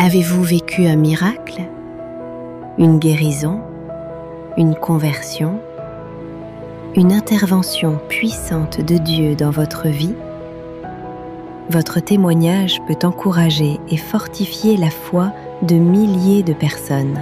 Avez-vous vécu un miracle, une guérison, une conversion, une intervention puissante de Dieu dans votre vie? Votre témoignage peut encourager et fortifier la foi de milliers de personnes.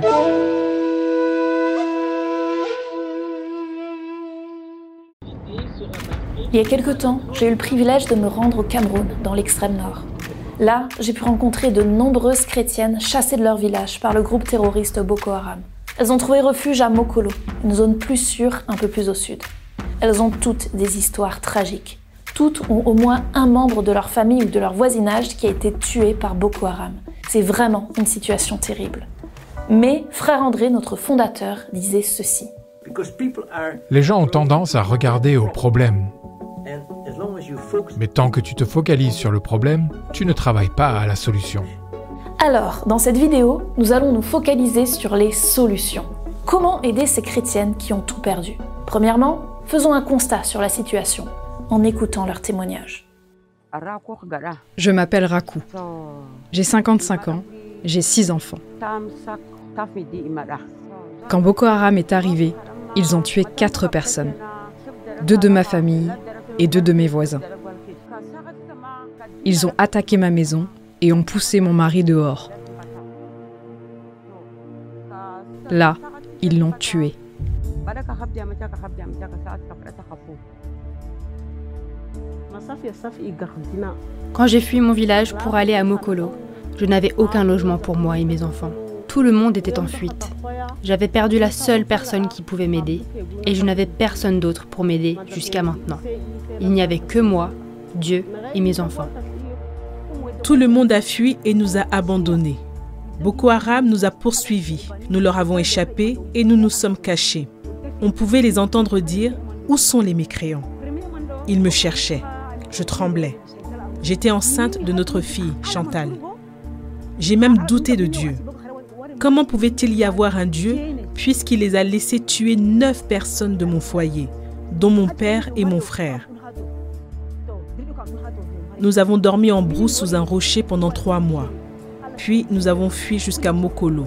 Il y a quelque temps, j'ai eu le privilège de me rendre au Cameroun, dans l'extrême nord. Là, j'ai pu rencontrer de nombreuses chrétiennes chassées de leur village par le groupe terroriste Boko Haram. Elles ont trouvé refuge à Mokolo, une zone plus sûre un peu plus au sud. Elles ont toutes des histoires tragiques. Toutes ont au moins un membre de leur famille ou de leur voisinage qui a été tué par Boko Haram. C'est vraiment une situation terrible. Mais Frère André, notre fondateur, disait ceci. Les gens ont tendance à regarder au problème. Mais tant que tu te focalises sur le problème, tu ne travailles pas à la solution. Alors, dans cette vidéo, nous allons nous focaliser sur les solutions. Comment aider ces chrétiennes qui ont tout perdu? Premièrement, faisons un constat sur la situation, en écoutant leurs témoignages. Je m'appelle Rakou. J'ai 55 ans, j'ai 6 enfants. Quand Boko Haram est arrivé, ils ont tué 4 personnes. 2 de ma famille et 2 de mes voisins. Ils ont attaqué ma maison et ont poussé mon mari dehors. Là, ils l'ont tué. Quand j'ai fui mon village pour aller à Mokolo, je n'avais aucun logement pour moi et mes enfants. Tout le monde était en fuite. J'avais perdu la seule personne qui pouvait m'aider et je n'avais personne d'autre pour m'aider jusqu'à maintenant. Il n'y avait que moi, Dieu et mes enfants. Tout le monde a fui et nous a abandonnés. Boko Haram nous a poursuivis. Nous leur avons échappé et nous nous sommes cachés. On pouvait les entendre dire « Où sont les mécréants ?» Ils me cherchaient. Je tremblais. J'étais enceinte de notre fille, Chantal. J'ai même douté de Dieu. Comment pouvait-il y avoir un Dieu puisqu'il les a laissés tuer 9 personnes de mon foyer, dont mon père et mon frère? Nous avons dormi en brousse sous un rocher pendant 3 mois. Puis nous avons fui jusqu'à Mokolo.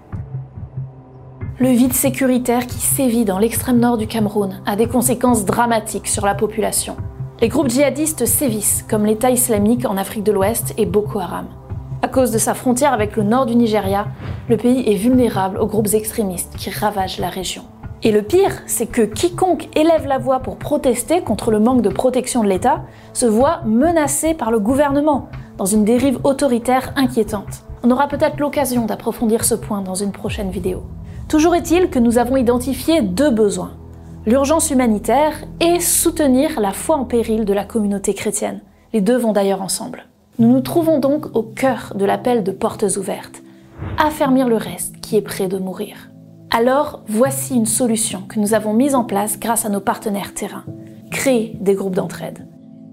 Le vide sécuritaire qui sévit dans l'extrême nord du Cameroun a des conséquences dramatiques sur la population. Les groupes djihadistes sévissent, comme l'État islamique en Afrique de l'Ouest et Boko Haram. À cause de sa frontière avec le nord du Nigeria, le pays est vulnérable aux groupes extrémistes qui ravagent la région. Et le pire, c'est que quiconque élève la voix pour protester contre le manque de protection de l'État se voit menacé par le gouvernement, dans une dérive autoritaire inquiétante. On aura peut-être l'occasion d'approfondir ce point dans une prochaine vidéo. Toujours est-il que nous avons identifié 2 besoins. L'urgence humanitaire et soutenir la foi en péril de la communauté chrétienne. Les 2 vont d'ailleurs ensemble. Nous nous trouvons donc au cœur de l'appel de Portes ouvertes. Affermir le reste qui est prêt de mourir. Alors, voici une solution que nous avons mise en place grâce à nos partenaires terrain. Créer des groupes d'entraide.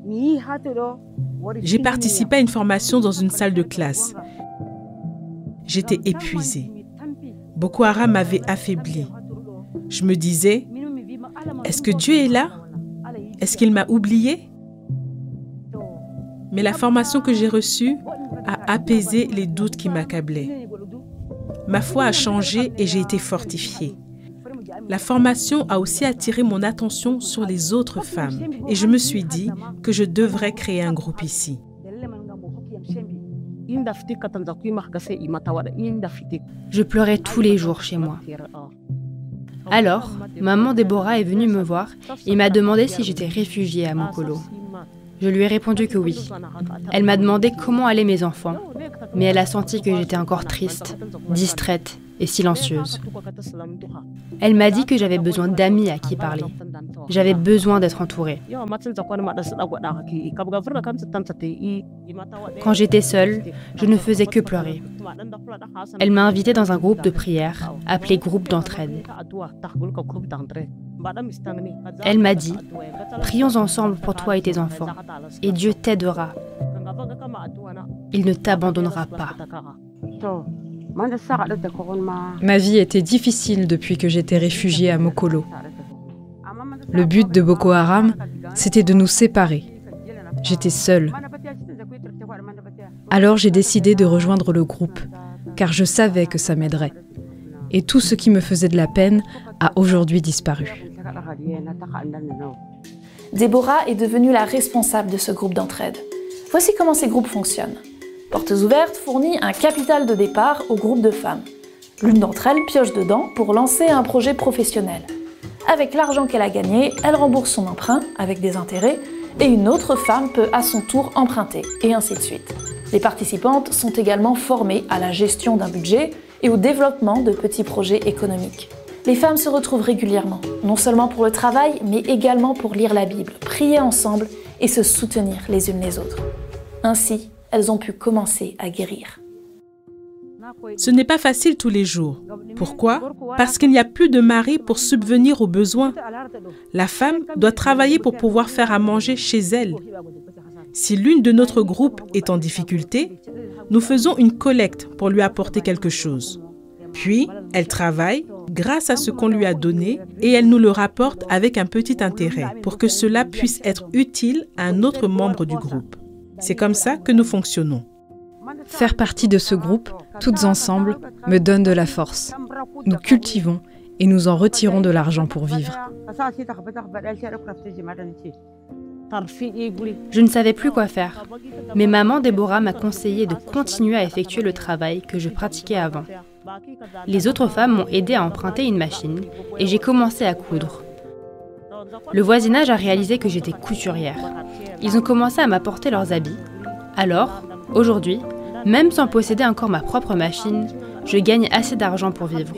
J'ai participé à une formation dans une salle de classe. J'étais épuisée. Boko Haram m'avait affaiblie. Je me disais, est-ce que Dieu est là? Est-ce qu'il m'a oubliée? Mais la formation que j'ai reçue a apaisé les doutes qui m'accablaient. Ma foi a changé et j'ai été fortifiée. La formation a aussi attiré mon attention sur les autres femmes et je me suis dit que je devrais créer un groupe ici. Je pleurais tous les jours chez moi. Alors, maman Déborah est venue me voir et m'a demandé si j'étais réfugiée à Mokolo. Je lui ai répondu que oui. Elle m'a demandé comment allaient mes enfants, mais elle a senti que j'étais encore triste, distraite et silencieuse. Elle m'a dit que j'avais besoin d'amis à qui parler. J'avais besoin d'être entourée. Quand j'étais seule, je ne faisais que pleurer. Elle m'a invitée dans un groupe de prière, appelé groupe d'entraide. Elle m'a dit, « Prions ensemble pour toi et tes enfants, et Dieu t'aidera. Il ne t'abandonnera pas. » Ma vie était difficile depuis que j'étais réfugiée à Mokolo. Le but de Boko Haram, c'était de nous séparer. J'étais seule. Alors j'ai décidé de rejoindre le groupe, car je savais que ça m'aiderait. Et tout ce qui me faisait de la peine a aujourd'hui disparu. Déborah est devenue la responsable de ce groupe d'entraide. Voici comment ces groupes fonctionnent. Portes Ouvertes fournit un capital de départ au groupe de femmes. L'une d'entre elles pioche dedans pour lancer un projet professionnel. Avec l'argent qu'elle a gagné, elle rembourse son emprunt avec des intérêts et une autre femme peut à son tour emprunter, et ainsi de suite. Les participantes sont également formées à la gestion d'un budget et au développement de petits projets économiques. Les femmes se retrouvent régulièrement, non seulement pour le travail, mais également pour lire la Bible, prier ensemble et se soutenir les unes les autres. Ainsi, elles ont pu commencer à guérir. Ce n'est pas facile tous les jours. Pourquoi? Parce qu'il n'y a plus de mari pour subvenir aux besoins. La femme doit travailler pour pouvoir faire à manger chez elle. Si l'une de notre groupe est en difficulté, nous faisons une collecte pour lui apporter quelque chose. Puis, elle travaille grâce à ce qu'on lui a donné et elle nous le rapporte avec un petit intérêt pour que cela puisse être utile à un autre membre du groupe. C'est comme ça que nous fonctionnons. Faire partie de ce groupe, toutes ensemble, me donne de la force. Nous cultivons et nous en retirons de l'argent pour vivre. Je ne savais plus quoi faire, mais maman Déborah m'a conseillé de continuer à effectuer le travail que je pratiquais avant. Les autres femmes m'ont aidé à emprunter une machine et j'ai commencé à coudre. Le voisinage a réalisé que j'étais couturière. Ils ont commencé à m'apporter leurs habits. Alors, aujourd'hui, même sans posséder encore ma propre machine, je gagne assez d'argent pour vivre.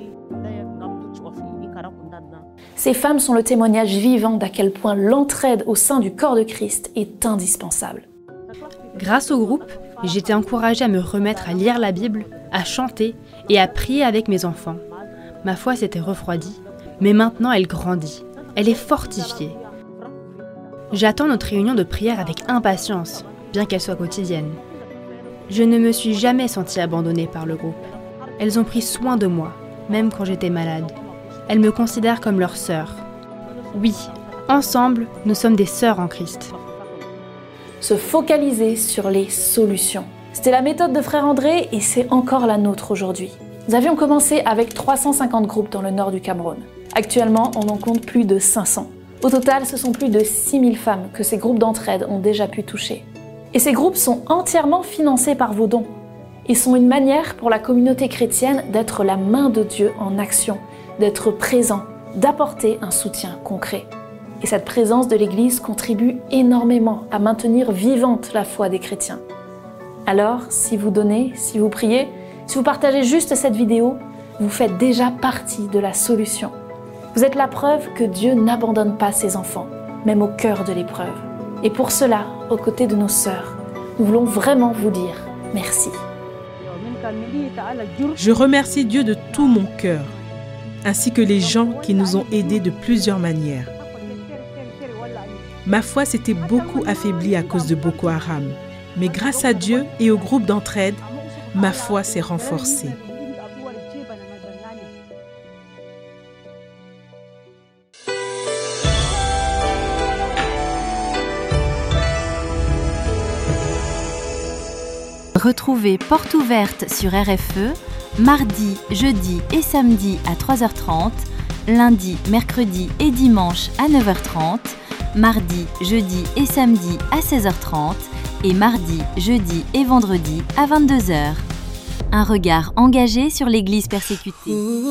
Ces femmes sont le témoignage vivant d'à quel point l'entraide au sein du corps de Christ est indispensable. Grâce au groupe, j'ai été encouragée à me remettre à lire la Bible, à chanter et à prier avec mes enfants. Ma foi s'était refroidie, mais maintenant elle grandit. Elle est fortifiée. J'attends notre réunion de prière avec impatience, bien qu'elle soit quotidienne. Je ne me suis jamais sentie abandonnée par le groupe. Elles ont pris soin de moi, même quand j'étais malade. Elles me considèrent comme leur sœur. Oui, ensemble, nous sommes des sœurs en Christ. Se focaliser sur les solutions. C'était la méthode de Frère André et c'est encore la nôtre aujourd'hui. Nous avions commencé avec 350 groupes dans le nord du Cameroun. Actuellement, on en compte plus de 500. Au total, ce sont plus de 6000 femmes que ces groupes d'entraide ont déjà pu toucher. Et ces groupes sont entièrement financés par vos dons. Ils sont une manière pour la communauté chrétienne d'être la main de Dieu en action, d'être présent, d'apporter un soutien concret. Et cette présence de l'Église contribue énormément à maintenir vivante la foi des chrétiens. Alors, si vous donnez, si vous priez, si vous partagez juste cette vidéo, vous faites déjà partie de la solution. Vous êtes la preuve que Dieu n'abandonne pas ses enfants, même au cœur de l'épreuve. Et pour cela, aux côtés de nos sœurs, nous voulons vraiment vous dire merci. Je remercie Dieu de tout mon cœur, ainsi que les gens qui nous ont aidés de plusieurs manières. Ma foi s'était beaucoup affaiblie à cause de Boko Haram, mais grâce à Dieu et au groupe d'entraide, ma foi s'est renforcée. Retrouvez Portes Ouvertes sur RFE, mardi, jeudi et samedi à 3h30, lundi, mercredi et dimanche à 9h30, mardi, jeudi et samedi à 16h30 et mardi, jeudi et vendredi à 22h. Un regard engagé sur l'Église persécutée.